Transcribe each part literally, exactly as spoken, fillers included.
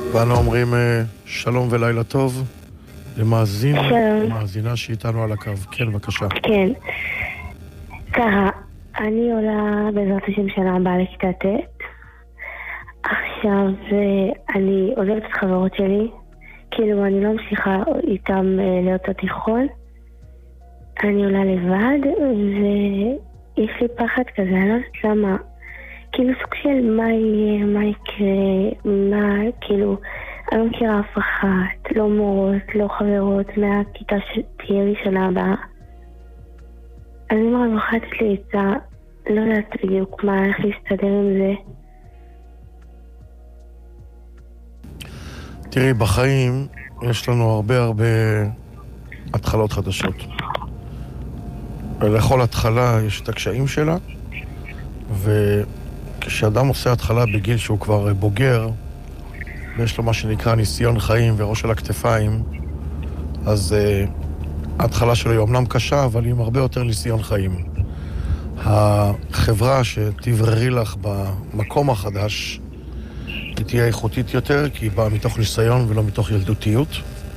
ואנו אומרים אה, שלום ולילה טוב למאזין, שלום. מאזינה שאיתנו על הקו. כן, בבקשה. כן. ככה, אני עולה בעזרת השם שנה הבאה לכיתה ט'. עכשיו אני עוזבת את חברות שלי, כאילו אני לא ממשיכה איתם לאותו תיכון. אני עולה לבד ויש לי פחד כזה, אני לא יודעת למה. כאילו סוג של מה יהיה, מה יקרה, מה, כאילו, אני לא מכירה אף אחת, לא מורות, לא חברות, מהכיתה שתהיה לי שנה הבאה. אני מרווחה לתת לי עצה, לא יודעת בדיוק מה, איך להסתדר עם זה. תראי, בחיים יש לנו הרבה הרבה התחלות חדשות. ולכל התחלה יש את הקשיים שלה, וכשאדם עושה התחלה בגיל שהוא כבר בוגר, ויש לו מה שנקרא ניסיון חיים וראש על הכתפיים, אז uh, ההתחלה שלו היא אומנם קשה, אבל היא עם הרבה יותר ניסיון חיים. החברה שתבררי לך במקום החדש, היא תהיה איכותית יותר, כי היא באה מתוך ניסיון ולא מתוך ילדותיות.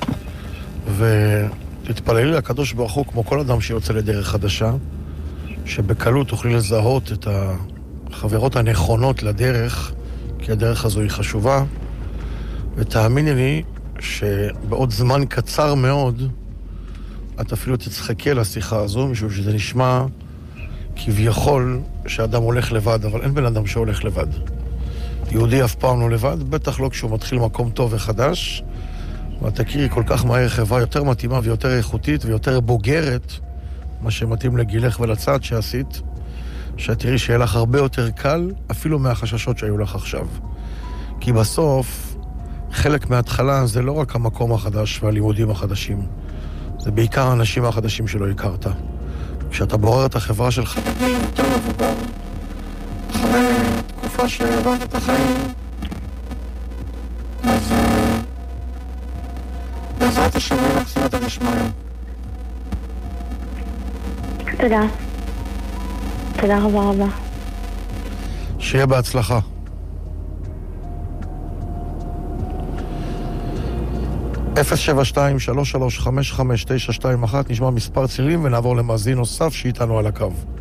ותתפללי לקדוש ברוך הוא, כמו כל אדם שיוצא לדרך חדשה, שבקלות תוכלי לזהות את החברות הנכונות לדרך, כי הדרך הזו היא חשובה. ותאמיני לי שבעוד זמן קצר מאוד, את אפילו תצחקי על השיחה הזו, משום שזה נשמע כביכול שאדם הולך לבד, אבל אין בן אדם שהולך לבד. יהודי אף פעם לא לבד, בטח לא כשהוא מתחיל מקום טוב וחדש, ואת תכירי כל כך מהר חברה יותר מתאימה ויותר איכותית ויותר בוגרת, מה שמתאים לגילך ולצעד שעשית, שאת תראי שיהיה לך הרבה יותר קל, אפילו מהחששות שהיו לך עכשיו. כי בסוף, חלק מההתחלה זה לא רק המקום החדש והלימודים החדשים, זה בעיקר האנשים החדשים שלא הכרת. כשאתה בורר את החברה שלך, יותר מבוגר, אחרי תקופה שעברת את החיים, אז בעזרת השם לך סייעת הרשמיים. תודה. תודה רבה רבה. שיהיה בהצלחה. אפס שבע שתיים שלוש שלוש חמש חמש תשע שתיים אחת, נשמע מספר צלילים ונעבור למאזין נוסף שאיתנו על הקו.